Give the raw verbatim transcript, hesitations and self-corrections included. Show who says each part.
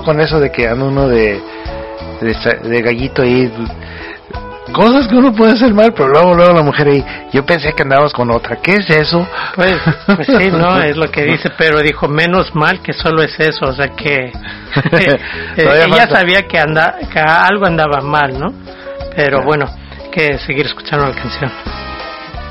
Speaker 1: cuidado con eso de que anda uno de, de, de gallito ahí. Cosas que uno puede hacer mal, pero luego, luego la mujer ahí, yo pensé que andabas con otra, ¿qué es eso?
Speaker 2: Pues, pues sí, no, es lo que dice, pero dijo, menos mal que solo es eso, o sea que eh, ella falta. Sabía que, anda, que algo andaba mal, ¿no? Pero bueno, hay que seguir escuchando la canción.